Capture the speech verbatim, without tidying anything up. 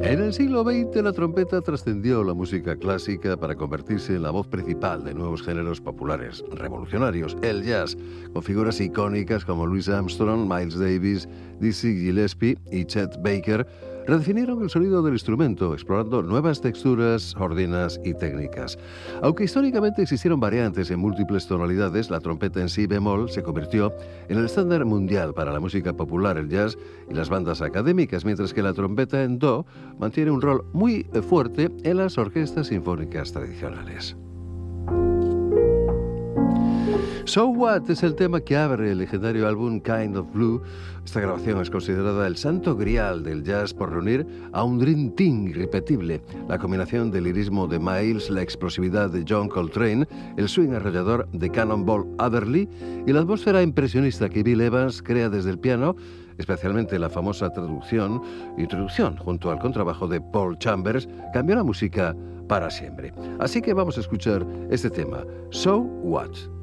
En el siglo veinte, la trompeta trascendió la música clásica para convertirse en la voz principal de nuevos géneros populares revolucionarios, el jazz, con figuras icónicas como Louis Armstrong, Miles Davis, Dizzy Gillespie y Chet Baker. Redefinieron el sonido del instrumento, explorando nuevas texturas, ordenas y técnicas. Aunque históricamente existieron variantes en múltiples tonalidades, la trompeta en si bemol se convirtió en el estándar mundial para la música popular, el jazz y las bandas académicas, mientras que la trompeta en do mantiene un rol muy fuerte en las orquestas sinfónicas tradicionales. So What es el tema que abre el legendario álbum Kind of Blue. Esta grabación es considerada el santo grial del jazz por reunir a un Dream Team irrepetible. La combinación del lirismo de Miles, la explosividad de John Coltrane, el swing arrollador de Cannonball Adderley y la atmósfera impresionista que Bill Evans crea desde el piano, especialmente la famosa traducción, introducción junto al contrabajo de Paul Chambers, cambió la música para siempre. Así que vamos a escuchar este tema, So What.